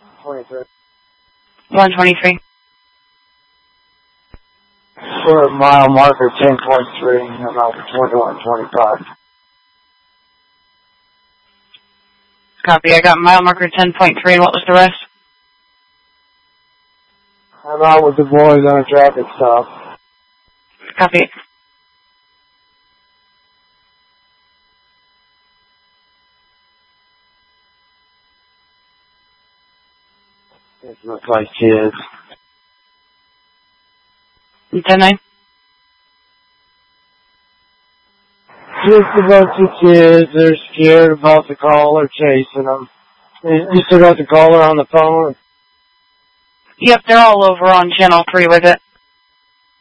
23. 123. For mile marker 10.3, about 2125. Copy. I got mile marker 10.3, and what was the rest? I'm out with the boys on a traffic stop. Copy. It looks like kids. 10-9. Just a bunch of kids. They're scared about the caller chasing them. You still got the caller on the phone? Yep, they're all over on channel 3 with it.